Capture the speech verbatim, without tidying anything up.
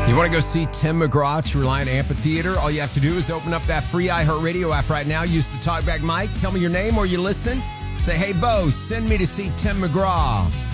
You want to go see Tim McGraw at Reliant Amphitheater? All you have to do is open up that free iHeartRadio app right now. Use the talkback mic. Tell me your name or you listen. Say, hey, Bo, send me to see Tim McGraw.